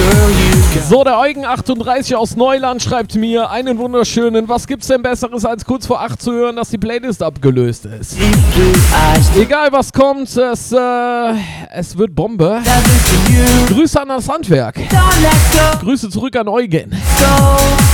So, der Eugen38 aus Neuland schreibt mir einen wunderschönen, was gibt's denn Besseres als kurz vor 8 zu hören, dass die Playlist abgelöst ist. Egal was kommt, es wird Bombe. Grüße an das Handwerk. Grüße zurück an Eugen.